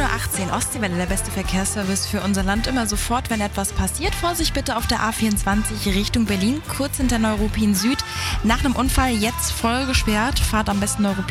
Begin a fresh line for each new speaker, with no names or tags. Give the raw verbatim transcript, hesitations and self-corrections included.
Uhr achtzehn, Ostseewelle, der beste Verkehrsservice für unser Land. Immer sofort, wenn etwas passiert. Vorsicht bitte auf der A vierundzwanzig Richtung Berlin, kurz hinter Neuruppin Süd. Nach einem Unfall jetzt voll gesperrt. Fahrt am besten Neuruppin